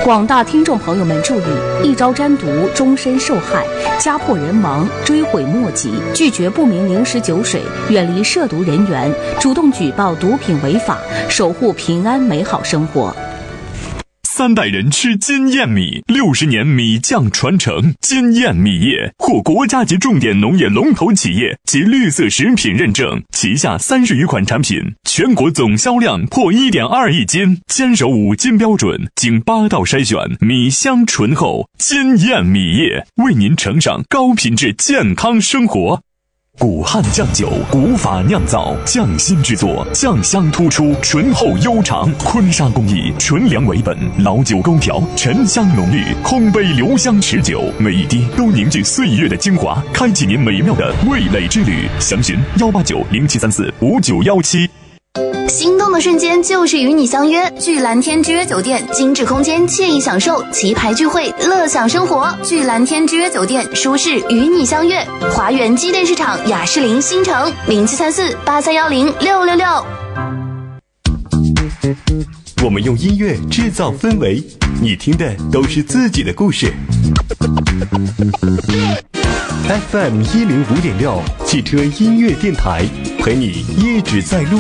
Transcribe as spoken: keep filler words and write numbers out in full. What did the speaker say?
广大听众朋友们注意，一朝沾毒，终身受害，家破人亡，追悔莫及。拒绝不明零食酒水，远离涉毒人员，主动举报毒品违法，守护平安美好生活。 三代人吃金燕米，六十年米酱传承。金燕米业获国家级重点农业龙头企业及绿色食品认证，旗下三十余款产品，全国总销量破 一点二亿斤，坚守五金标准，经八道筛选，米香醇厚。金燕米业为您呈上高品质健康生活。古汉酱酒，古法酿造，匠心制作，酱香突出，醇厚悠长。坤沙工艺，纯粮为本，老酒勾调，沉香浓郁，空杯留香持久，每一滴都凝聚岁月的精华，开启您美妙的味蕾之旅。详询幺八九零七三四五九幺七。 心动的瞬间就是与你相约，聚蓝天之约酒店，精致空间，惬意享受，棋牌聚会，乐享生活。聚蓝天之约酒店，舒适与你相约。华源机电市场雅士林新城零七三四八三幺零六六六。 我们用音乐制造氛围，你听的都是自己的故事。F M 一零五点六汽车音乐电台，陪你一直在路。